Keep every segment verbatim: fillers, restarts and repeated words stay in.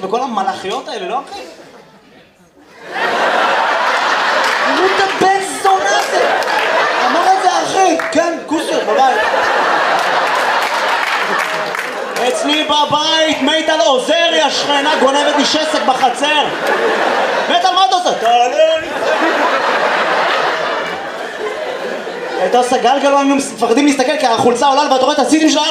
וכל המלאכיות האלה, לא אחי? תראו את הבן זונה הזה! אמר את זה אחי! כן, כוסר, בבית. אצלי בבית, מיטל עוזרי, השכנה גונבת לי שסק בחצר. מיטל, מה אתה עושה? תעלה לי. הייתה עושה גלגל, היינו מפחדים להסתכל כי החולצה עולה ואתה רואה את הסיטים שלה.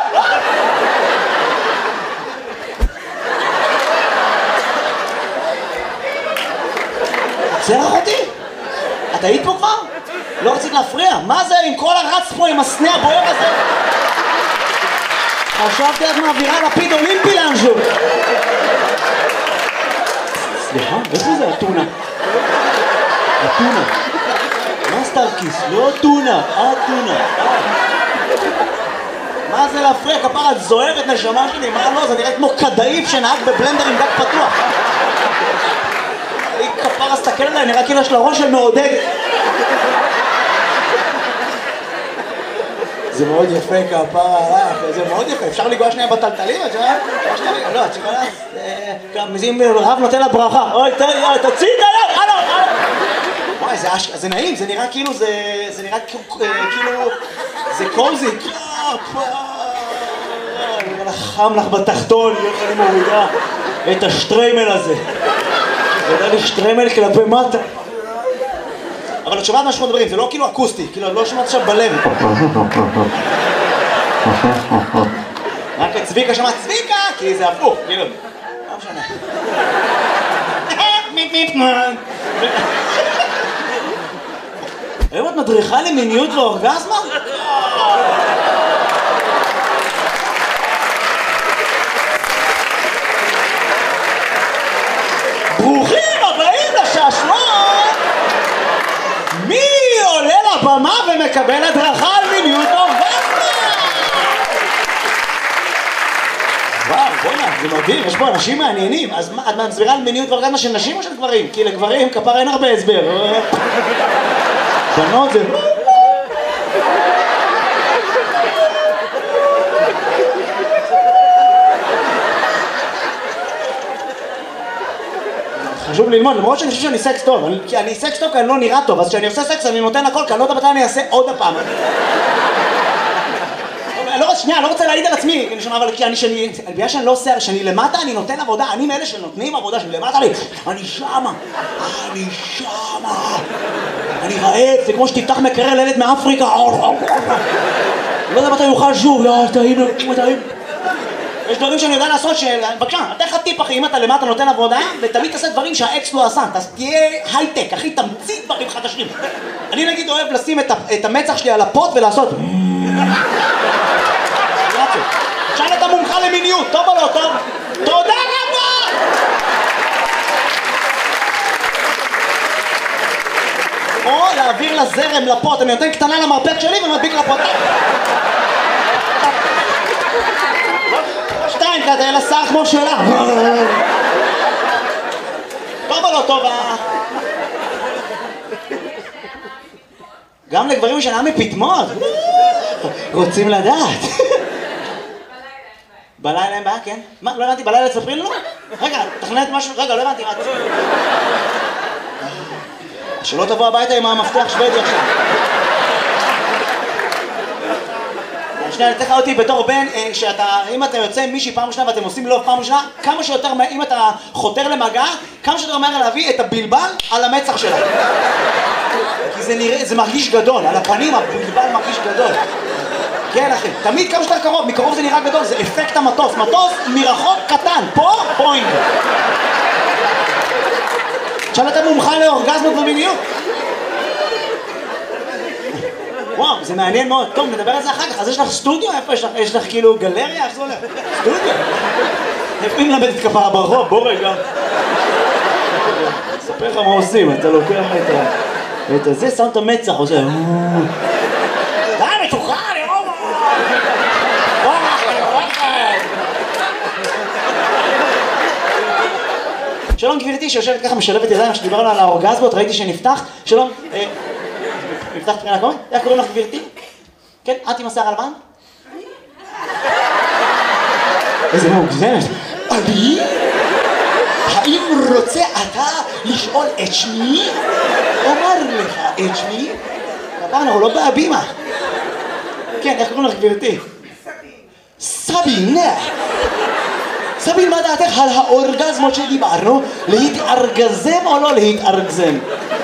צרח אותי? את היית פה כבר? לא רצית להפריע? מה זה עם כל הרץ פה עם הסנה הבוער הזה? חשבתי את מעבירה לפיד אולימפי לאנשהו. סליחה, איפה זה אתונה? אתונה. מה סטארקיס? לא אתונה, אתונה. מה זה להפריע? כפרה, את זוהרת נשמה שלי, מה לא? זה נראה כמו כדאיף שנהג בבלנדר עם דק פתוח. היא כפרה, סתכל עליי, נראה כאילו יש לה ראש של מעודד. זה מאוד יפה כפרה, זה מאוד יפה, אפשר לגוע שנייה בטלטלים? את שומעת? לא, את שומעת? גם רב נותן לה ברכה. אוי, תוציא את היד, הלו, הלו. וואי, זה נעים, זה נראה כאילו, זה נראה כאילו, זה קוזי. חם לך בתחתון, איך אני מורידה את השטריימל הזה. זה יודע לי שטריימל כלפי מטה. אבל את שומעת מה שאנחנו מדברים, זה לא כאילו אקוסטי, כאילו לא שומעת עכשיו בלב. רק את צביקה שמעת צביקה, כי זה הפוך, כאילו. לא משנה. היום את מדריכה למיניות ואורגזמה? ברוכים הבאים לשעשועון! מי עולה לבמה ומקבל הדרכה על מיניות אורגזמה? וואו, בוא'נה, זה מדהים, יש פה אנשים מעניינים. אז את מסבירה על מיניות ואורגזמה של נשים או של גברים? כי לגברים כפר אין הרבה הסבר. בנות זה... חשוב ללמוד, למרות שאני חושב שאני סקס טוב, כי אני סקס טוב כי אני לא נראה טוב, אז כשאני עושה סקס אני נותן הכל, כי אני לא יודע מתי אני אעשה עוד הפעם. שנייה, אני לא רוצה להעיד על עצמי, אבל כי אני, בגלל שאני לא עושה, שאני למטה אני נותן עבודה, אני מאלה שנותנים עבודה, שאני למטה לי, אני שמה, אני שמה, אני רעב, זה כמו שתפתח מקרר לילד מאפריקה, לא יודע מתי יוכל שוב, לא, טעים, טעים. יש דברים שאני יודע לעשות של... בבקשה, אתה לך טיפ אחי, אם אתה למטה נותן עבודה ותמיד תעשה דברים שהאקס לא עשה, תהיה הייטק, אחי, תמציא דברים חדשים. אני נגיד אוהב לשים את המצח שלי על הפוט ולעשות... שאל את המומחה למיניות, טוב או לא טוב? תודה רבה! או להעביר לזרם לפוט, אני נותן קטנה למרפק שלי ומדביק לפוט. שתיים, כזה, אלא שר כמו שלה. טוב או לא טוב? גם לגברים שנה מפתמות. רוצים לדעת. בלילה אין בעיה, כן? מה, לא הבנתי, בלילה תספרי לנו? רגע, תכנת משהו, רגע, לא הבנתי, מה? שלא תבוא הביתה עם המפתח שוודי עכשיו. שנייה, אני אתן לך אותי בתור בן, שאתה, אם אתה יוצא עם מישהי פעם ראשונה ואתם עושים לוב פעם ראשונה, כמה שיותר, אם אתה חותר למגע, כמה שיותר מהר להביא את הבלבל על המצח שלה. כי זה נראה, זה מרגיש גדול, על הפנים הבלבל מרגיש גדול. כן אחי, תמיד כמה שיותר קרוב, מקרוב זה נראה גדול, זה אפקט המטוס, מטוס מרחוק קטן, פה פוינט. עכשיו אתה מומחה לאורגזמות ומיניות. וואו, זה מעניין מאוד. טוב, נדבר על זה אחר כך. אז יש לך סטודיו? איפה יש לך? יש לך כאילו גלריה? איך זה הולך? סטודיו? איפה היא מלמדת כפרה ברחוב? בוא רגע. אספר לך מה עושים, אתה לוקח את זה, שם את המצח, עושה... די, מתוחה, אני רואה! שלום גבירתי שיושבת ככה משלבת ידיים שדיברנו על האורגזמות, ראיתי שנפתח. שלום. נפתח פרינה קומית? איך קוראים לך גבירתי? כן, את עם השיער הלבן? איזה מוגזמת. אני? לשאול את שמי? אומר לך את שמי? הפעם אנחנו לא בהבימה. כן, איך קוראים לך גברתי? סבין. סבין, מה דעתך על האורגזמות שדיברנו? להתארגזם או לא להתארגזם?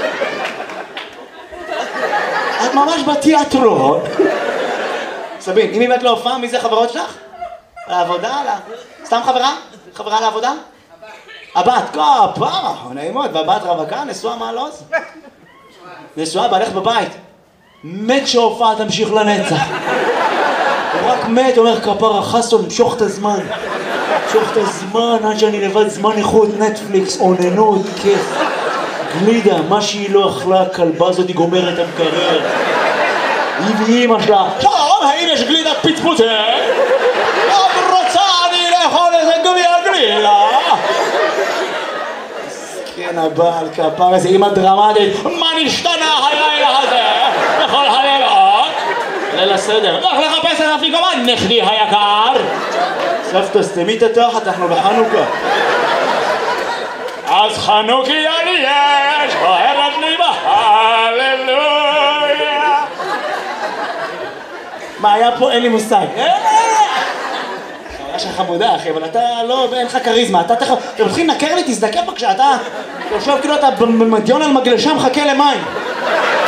את ממש בתיאטרון. סבין, אם באמת לא הופעה, מי זה חברות שלך? לעבודה? סתם חברה? חברה לעבודה? הבת, כפרה, נעימות, והבת רווקה, נשואה מעלוז? נשואה, בעלך בבית. מת שהופעה תמשיך לנצח. הוא רק מת, אומר כפרה, חסון, משוך את הזמן. משוך את הזמן, עד שאני לבד זמן איכות, נטפליקס, עוננות, כיף. גלידה, מה שהיא לא אכלה, הכלבה הזאת היא גומרת את המקרר. היא ואימא שלה. שלום, האם יש גלידת פצפוצה? עוד רוצה אני לאכול איזה גביע גלידה. כן, הבעל כפר איזה אימא דרמטית. מה נשתנה הלילה הזה? בכל הלילות? ליל הסדר. לך לחפש את אפיקומן, נכדי היקר. סבתא, סתמי את התחת, אנחנו בחנוכה. אז חנוכיה לי יש, אוהבת לי בהללויה. מה היה פה? אין לי מושג. חוויה שלך חמודה, אחי, אבל אתה לא, אין לך כריזמה. אתה תכף, אתם הולכים לנקר לי, תזדקף בבקשה, אתה יושב כאילו אתה במדיון על מגלשה מחכה למים.